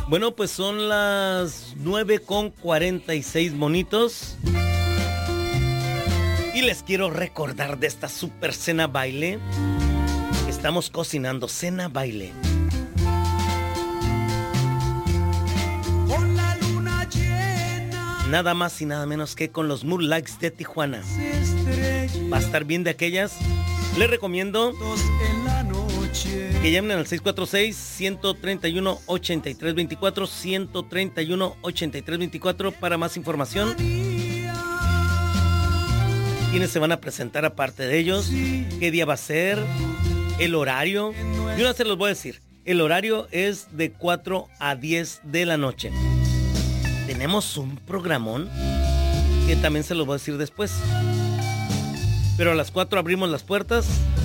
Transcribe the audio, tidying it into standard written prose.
Bueno, pues son las 9:46 monitos. Y les quiero recordar de esta super cena baile. Estamos cocinando cena baile. Con la luna llena. Nada más y nada menos que con los Mood Likes de Tijuana. Va a estar bien de aquellas. Les recomiendo En la noche. que llamen al 646-131-8324, 131-8324 para más información. ¿Quiénes se van a presentar aparte de ellos? ¿Qué día va a ser? ¿El horario? Yo no se los voy a decir. El horario es de 4 a 10 de la noche. Tenemos un programón que también se los voy a decir después. Pero a las 4 abrimos las puertas